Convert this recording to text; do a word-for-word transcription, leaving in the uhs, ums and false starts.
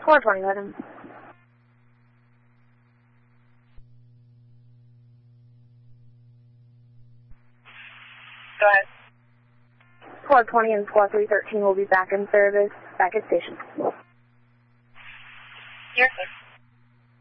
four twenty, madam. Go ahead. four twenty and squad three thirteen will be back in service, back at station. Yes, sir.